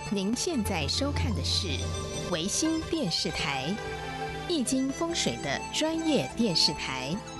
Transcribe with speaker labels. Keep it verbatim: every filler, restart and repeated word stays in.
Speaker 1: 您现在收看的是维新电视台，易经风水的专业电视台。